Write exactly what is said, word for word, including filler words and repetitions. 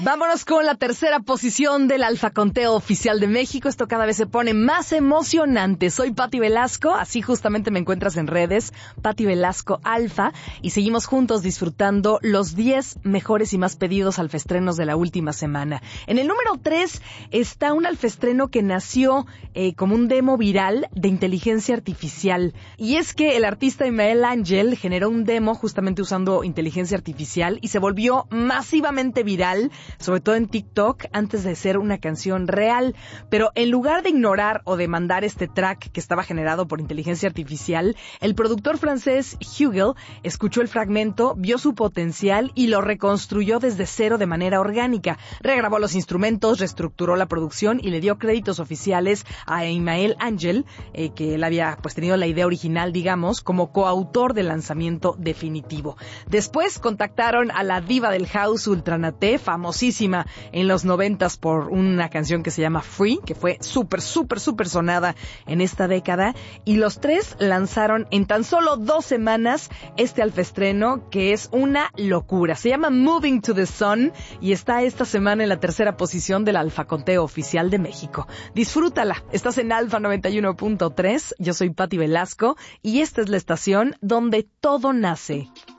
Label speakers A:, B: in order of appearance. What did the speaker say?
A: Vámonos con la tercera posición del Alfa Conteo Oficial de México. Esto cada vez se pone más emocionante. Soy Pati Velasco, así justamente me encuentras en redes, Pati Velasco Alfa, y seguimos juntos disfrutando los diez mejores y más pedidos alfaestrenos de la última semana. En el número tres está un alfaestreno que nació eh, como un demo viral de inteligencia artificial. Y es que el artista Imael Ángel generó un demo justamente usando inteligencia artificial y se volvió masivamente viral, sobre todo en TikTok, antes de ser una canción real. Pero en lugar de ignorar o de mandar este track que estaba generado por inteligencia artificial, el productor francés Hugel escuchó el fragmento, vio su potencial y lo reconstruyó desde cero de manera orgánica. Regrabó los instrumentos, reestructuró la producción y le dio créditos oficiales a Imael Ángel, eh, que él había pues tenido la idea original, digamos, como coautor del lanzamiento definitivo. Después contactaron a la diva del house Ultranate, famosísima en los noventas por una canción que se llama Free, que fue súper, súper, súper sonada en esta década, y los tres lanzaron en tan solo dos semanas este alfaestreno que es una locura. Se llama Moving to the Sun y está esta semana en la tercera posición del Alfa Conteo Oficial de México. Disfrútala, estás en Alfa noventa y uno punto tres, yo soy Pati Velasco y esta es la estación donde todo nace.